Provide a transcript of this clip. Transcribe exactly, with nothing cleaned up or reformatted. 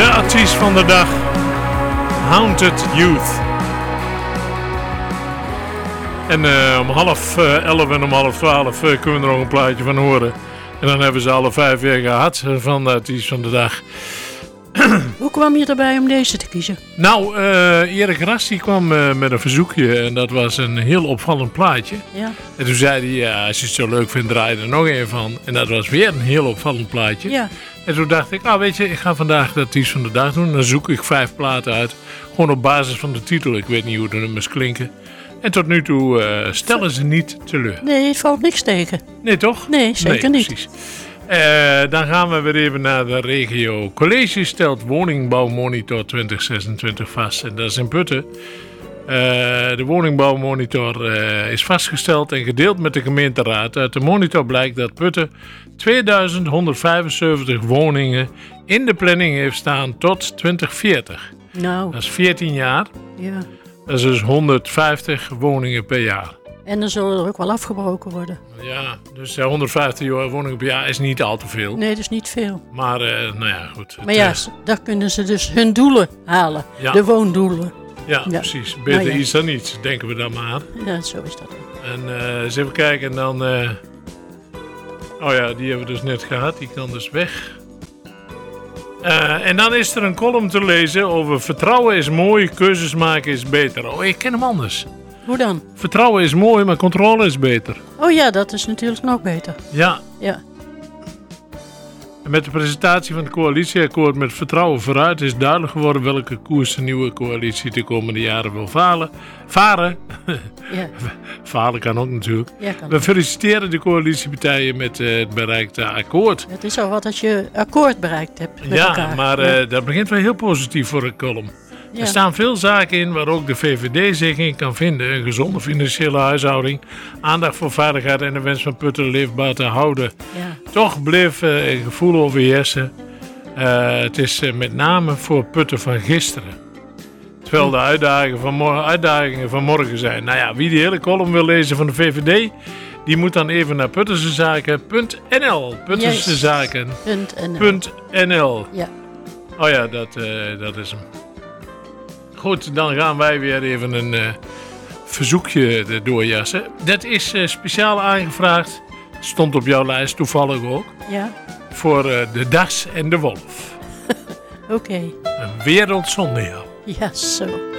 De artiest van de dag. Haunted Youth. En uh, om half uh, elf en om half twaalf uh, kunnen we er nog een plaatje van horen. En dan hebben ze alle vijf weer gehad van de artiest van de dag. Hoe kwam je erbij om deze te kiezen? Nou, uh, Erik Ras die kwam uh, met een verzoekje en dat was een heel opvallend plaatje. Ja. En toen zei hij, ja, als je het zo leuk vindt, draai er nog een van. En dat was weer een heel opvallend plaatje. Ja. En toen dacht ik, nou weet je, ik ga vandaag de artiest van de dag doen. Dan zoek ik vijf platen uit. Gewoon op basis van de titel. Ik weet niet hoe de nummers klinken. En tot nu toe uh, stellen ze niet teleur. Nee, het valt niks tegen. Nee, toch? Nee, zeker nee, niet. Precies. Uh, dan gaan we weer even naar de regio. College stelt woningbouwmonitor twintig zesentwintig vast. En dat is in Putten. Uh, de woningbouwmonitor uh, is vastgesteld en gedeeld met de gemeenteraad. Uit de monitor blijkt dat Putten tweeduizend honderdvijfenzeventig woningen in de planning heeft staan tot twintig veertig. Nou. Dat is veertien jaar. Ja. Dat is dus honderdvijftig woningen per jaar. En dan zullen er ook wel afgebroken worden. Ja, dus uh, honderdvijftig woningen per jaar is niet al te veel. Nee, dat is niet veel. Maar, uh, nou ja, goed. Maar ja, het, uh, daar kunnen ze dus hun doelen halen. Ja. De woondoelen. Ja, ja. Precies. Beter nou ja. iets dan niets, denken we dan maar. Ja, zo is dat. En uh, eens even kijken en dan... Uh, oh ja, die hebben we dus net gehad. Die kan dus weg. Uh, en dan is er een column te lezen over vertrouwen is mooi, keuzes maken is beter. Oh, ik ken hem anders. Hoe dan? Vertrouwen is mooi, maar controle is beter. Oh ja, dat is natuurlijk nog beter. Ja. Ja. En met de presentatie van het coalitieakkoord met vertrouwen vooruit is duidelijk geworden welke koers de nieuwe coalitie de komende jaren wil varen. Varen. Ja. Varen kan ook natuurlijk. Ja, kan We ook. feliciteren de coalitiepartijen met uh, het bereikte akkoord. Het is al wat als je akkoord bereikt hebt met ja, elkaar. Maar uh, ja, dat begint wel heel positief voor een column. ja. Er staan veel zaken in waar ook de V V D zich in kan vinden. Een gezonde financiële huishouding, aandacht voor veiligheid en de wens van Putten leefbaar te houden. Ja. Toch bleef uh, een gevoel overheersen. Uh, het is uh, met name voor Putten van gisteren. Terwijl de uitdagingen van, morgen, uitdagingen van morgen zijn. Nou ja, wie die hele column wil lezen van de V V D, die moet dan even naar puttensezaken punt n l. Puttensezaken punt n l. Ja. Oh ja, dat, uh, dat is hem. Goed, dan gaan wij weer even een uh, verzoekje doorjassen. Dat is uh, speciaal aangevraagd. Stond op jouw lijst toevallig ook. Ja. Voor uh, de Das en de Wolf. Oké. Okay. Een wereld zonder jou. Ja, zo.